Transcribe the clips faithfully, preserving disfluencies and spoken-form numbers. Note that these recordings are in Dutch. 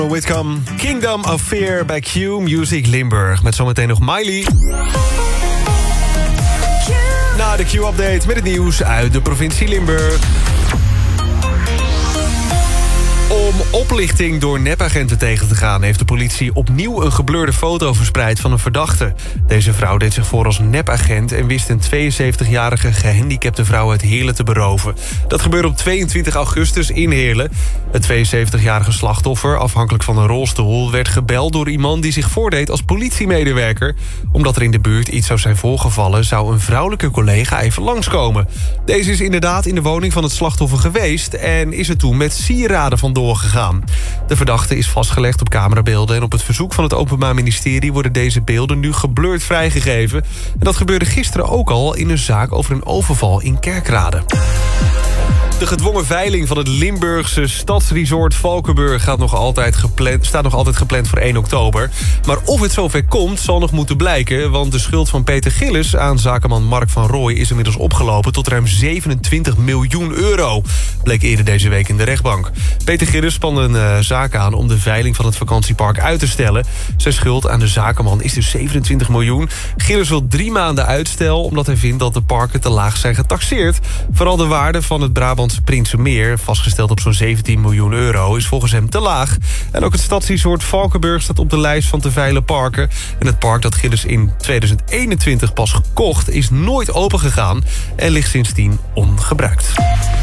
Whitcomb, Kingdom of Fear bij Q Music Limburg. Met zometeen nog Miley. Na de Q-update met het nieuws uit de provincie Limburg. Om oplichting door nepagenten tegen te gaan... heeft de politie opnieuw een geblurde foto verspreid van een verdachte. Deze vrouw deed zich voor als nepagent... en wist een tweeënzeventigjarige gehandicapte vrouw uit Heerlen te beroven. Dat gebeurde op tweeëntwintig augustus in Heerlen. Het tweeënzeventigjarige slachtoffer, afhankelijk van een rolstoel... werd gebeld door iemand die zich voordeed als politiemedewerker. Omdat er in de buurt iets zou zijn voorgevallen... zou een vrouwelijke collega even langskomen. Deze is inderdaad in de woning van het slachtoffer geweest... en is er toen met sieraden vandoor gegaan. De verdachte is vastgelegd op camerabeelden... en op het verzoek van het Openbaar Ministerie... worden deze beelden nu geblurred vrijgegeven. En dat gebeurde gisteren ook al in een zaak over een overval in Kerkrade. De gedwongen veiling van het Limburgse stadsresort Valkenburg gaat nog altijd gepland, staat nog altijd gepland voor één oktober. Maar of het zover komt, zal nog moeten blijken... want de schuld van Peter Gillis aan zakenman Mark van Rooij... is inmiddels opgelopen tot ruim zevenentwintig miljoen euro. Bleek eerder deze week in de rechtbank. Peter Gillis spande een uh, zaak aan om de veiling van het vakantiepark uit te stellen. Zijn schuld aan de zakenman is dus zevenentwintig miljoen. Gillis wil drie maanden uitstel... omdat hij vindt dat de parken te laag zijn getaxeerd. Vooral de waarde van het Brabant Prinsenmeer, vastgesteld op zo'n zeventien miljoen euro, is volgens hem te laag. En ook het stadsresort Valkenburg staat op de lijst van te veilen parken. En het park dat Gillis in tweeduizend eenentwintig pas gekocht, is nooit opengegaan en ligt sindsdien ongebruikt.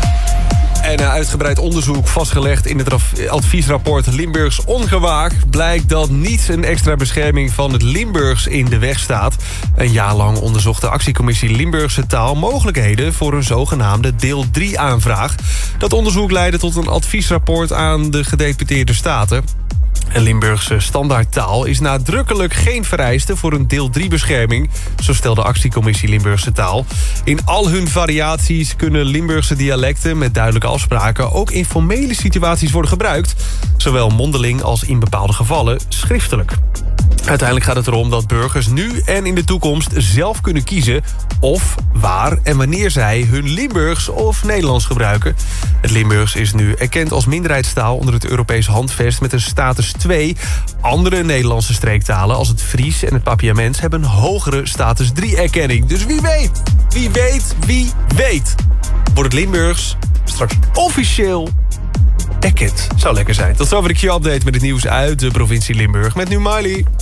En een uitgebreid onderzoek vastgelegd in het adviesrapport Limburgs ongewaakt... blijkt dat niet een extra bescherming van het Limburgs in de weg staat. Een jaar lang onderzocht de actiecommissie Limburgse taal... mogelijkheden voor een zogenaamde deel drie aanvraag. Dat onderzoek leidde tot een adviesrapport aan de gedeputeerde staten. En Limburgse standaardtaal is nadrukkelijk geen vereiste voor een deel drie bescherming, zo stelde actiecommissie Limburgse taal. In al hun variaties kunnen Limburgse dialecten met duidelijke afspraken ook in formele situaties worden gebruikt, zowel mondeling als in bepaalde gevallen schriftelijk. Uiteindelijk gaat het erom dat burgers nu en in de toekomst zelf kunnen kiezen of, waar en wanneer zij hun Limburgs of Nederlands gebruiken. Het Limburgs is nu erkend als minderheidstaal onder het Europees Handvest met een status twee. Andere Nederlandse streektalen als het Fries en het Papiaments hebben een hogere status drie erkenning. Dus wie weet, wie weet, wie weet. Wordt het Limburgs straks officieel erkend. Zou lekker zijn. Tot zover de Q-update met het nieuws uit de provincie Limburg met nu Miley.